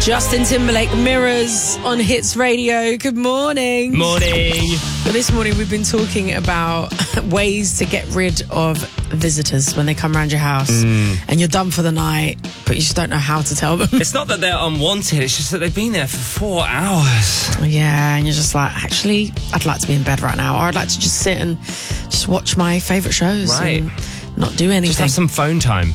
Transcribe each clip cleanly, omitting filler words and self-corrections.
Justin Timberlake, Mirrors on Hits Radio. Good morning. Morning. Well, this morning we've been talking about ways to get rid of visitors when they come around your house and you're done for the night, but you just don't know how to tell them. It's not that they're unwanted, it's just that they've been there for 4 hours. Yeah, and you're just like, actually, I'd like to be in bed right now, or I'd like to just sit and just watch my favourite shows. Right. And not do anything. Just have some phone time.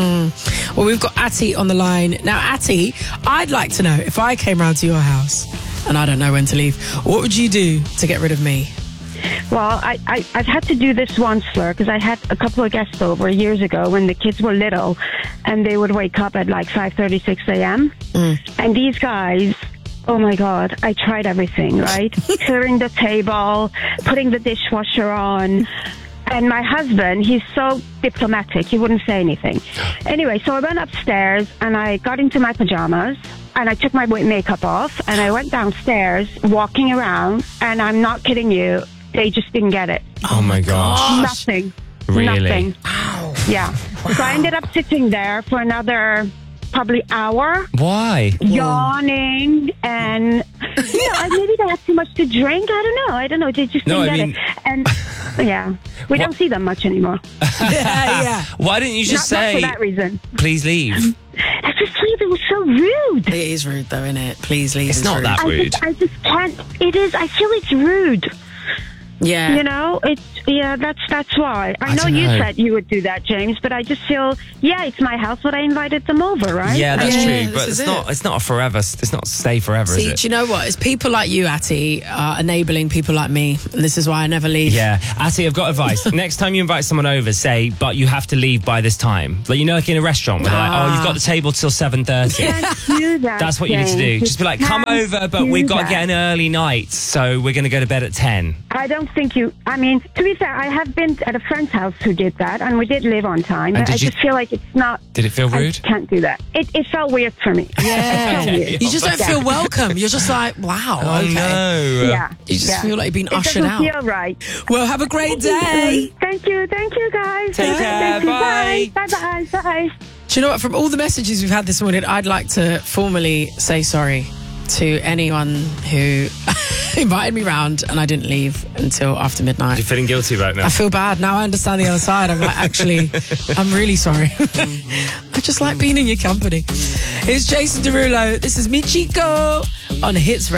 Well, we've got Atty on the line. Now, Atty, I'd like to know, if I came round to your house and I don't know when to leave, what would you do to get rid of me? Well, I've had to do this once, Fleur, because I had a couple of guests over years ago when the kids were little, and they would wake up at like 5:30, 6 a.m. And these guys, oh my God, I tried everything, right? Clearing the table, putting the dishwasher on. And my husband, he's so diplomatic, he wouldn't say anything. Anyway, so I went upstairs and I got into my pajamas and I took my makeup off and I went downstairs walking around, and I'm not kidding you, they just didn't get it. Oh my gosh. Nothing. Really? Nothing. Ow. Yeah. So I ended up sitting there for another probably hour. Why? Yawning, and maybe they had too much to drink. I don't know. They just didn't get it. And yeah, we don't see them much anymore. Yeah. Why didn't you just Not say, for that reason. please leave? I just believe it was so rude. It is rude, though, isn't it? Please leave. It's not rude. that rude. I just can't. It is. I feel it's rude. Yeah. You know, that's why. I know you said you would do that, James, but I just feel, it's my house, but I invited them over, right? Yeah, that's Yeah, true. But this it's is not a forever. It's not stay forever, See, is it? do you know what? It's people like you, Atty, are enabling people like me, and this is why I never leave. Yeah, Atty, I've got advice. Next time you invite someone over, say, but you have to leave by this time. Like, like in a restaurant where they're like, you've got the table till 7:30. Can't do that. That's what you need to do. Just be like, come over, but we've got to get an early night, so we're going to go to bed at 10. I don't think to be fair, I have been at a friend's house who did that, and we did live on time. And I just feel like it's not... Did it feel rude? I can't do that. It felt weird for me. Yeah. It felt weird. You just don't feel welcome. You're just like, wow, Oh, okay. no. Yeah. You just feel like you're being ushered It out. doesn't feel right. Well, have a great day. Thank you, guys. Take care. Thank you. Bye. Bye. Do you know what? From all the messages we've had this morning, I'd like to formally say sorry to anyone who invited me round and I didn't leave until after midnight. You're feeling guilty right now. I feel bad. Now I understand the other side. I'm like, actually, I'm really sorry. I just like being in your company. It's Jason Derulo. This is Michiko on Hits Radio.